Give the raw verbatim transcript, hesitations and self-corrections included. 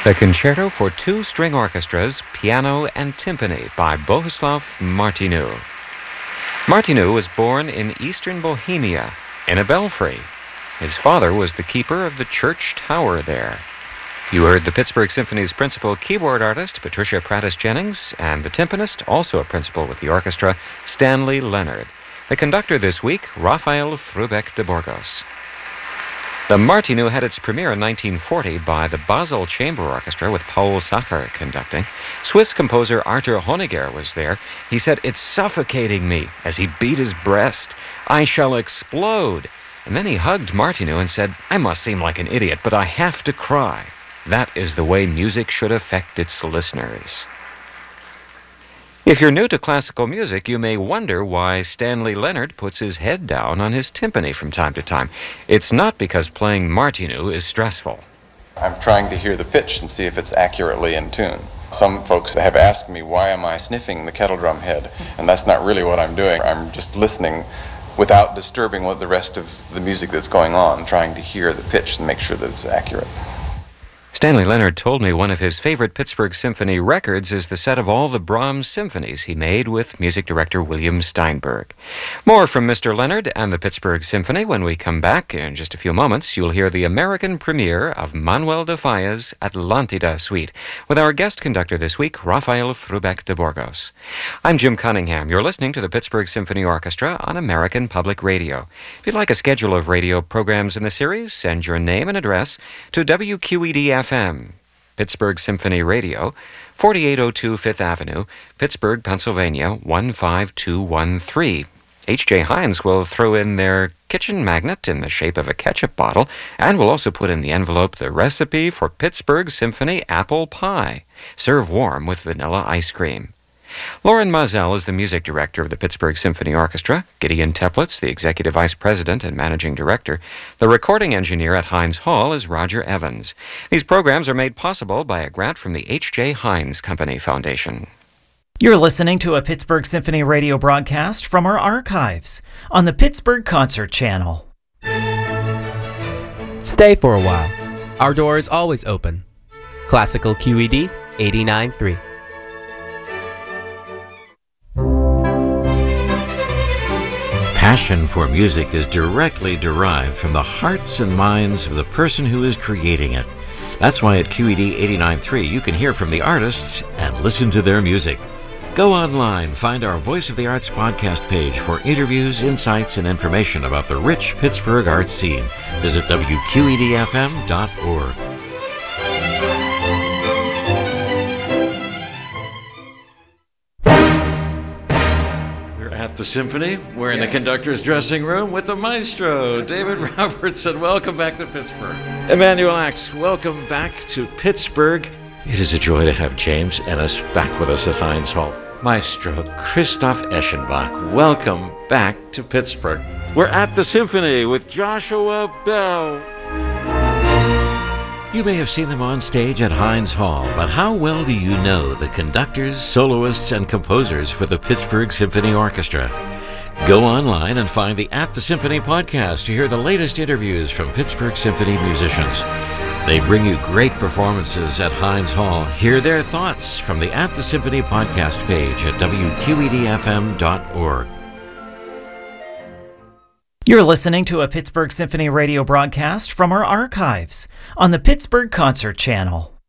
The Concerto for Two String Orchestras, Piano and Timpani by Bohuslav Martinu. Martinu was born in eastern Bohemia, in a belfry. His father was the keeper of the church tower there. You heard the Pittsburgh Symphony's principal keyboard artist, Patricia Prattis Jennings, and the timpanist, also a principal with the orchestra, Stanley Leonard. The conductor this week, Rafael Frubeck de Burgos. The Martinu had its premiere in nineteen forty by the Basel Chamber Orchestra with Paul Sacher conducting. Swiss composer Arthur Honegger was there. He said, "It's suffocating me," as he beat his breast. "I shall explode." And then he hugged Martinu and said, "I must seem like an idiot, but I have to cry." That is the way music should affect its listeners. If you're new to classical music, you may wonder why Stanley Leonard puts his head down on his timpani from time to time. It's not because playing Martinu is stressful. I'm trying to hear the pitch and see if it's accurately in tune. Some folks have asked me, why am I sniffing the kettle drum head? And that's not really what I'm doing. I'm just listening without disturbing what the rest of the music that's going on, trying to hear the pitch and make sure that it's accurate. Stanley Leonard told me one of his favorite Pittsburgh Symphony records is the set of all the Brahms symphonies he made with music director William Steinberg. More from Mister Leonard and the Pittsburgh Symphony when we come back. In just a few moments, you'll hear the American premiere of Manuel de Falla's Atlantida Suite with our guest conductor this week, Rafael Frubeck de Burgos. I'm Jim Cunningham. You're listening to the Pittsburgh Symphony Orchestra on American Public Radio. If you'd like a schedule of radio programs in the series, send your name and address to W Q E D F M, Pittsburgh Symphony Radio, forty-eight oh two Fifth Avenue, Pittsburgh, Pennsylvania, one five two one three. H J Heinz will throw in their kitchen magnet in the shape of a ketchup bottle, and will also put in the envelope the recipe for Pittsburgh Symphony apple pie. Serve warm with vanilla ice cream. Lauren Mazel is the music director of the Pittsburgh Symphony Orchestra. Gideon Teplitz, the executive vice president and managing director. The recording engineer at Heinz Hall is Roger Evans. These programs are made possible by a grant from the H J Heinz Company Foundation. You're listening to a Pittsburgh Symphony radio broadcast from our archives on the Pittsburgh Concert Channel. Stay for a while. Our door is always open. Classical Q E D eighty-nine point three. Passion for music is directly derived from the hearts and minds of the person who is creating it. That's why at Q E D eighty-nine point three you can hear from the artists and listen to their music. Go online, find our Voice of the Arts podcast page for interviews, insights, and information about the rich Pittsburgh art scene. Visit W Q E D F M dot org. The Symphony. We're in the conductor's dressing room with the maestro, David Robertson. Welcome back to Pittsburgh. Emanuel Axe, welcome back to Pittsburgh. It is a joy to have James Ennis back with us at Heinz Hall. Maestro Christoph Eschenbach, welcome back to Pittsburgh. We're at the Symphony with Joshua Bell. You may have seen them on stage at Heinz Hall, but how well do you know the conductors, soloists, and composers for the Pittsburgh Symphony Orchestra? Go online and find the At the Symphony podcast to hear the latest interviews from Pittsburgh Symphony musicians. They bring you great performances at Heinz Hall. Hear their thoughts from the At the Symphony podcast page at W Q E D F M dot org. You're listening to a Pittsburgh Symphony radio broadcast from our archives on the Pittsburgh Concert Channel.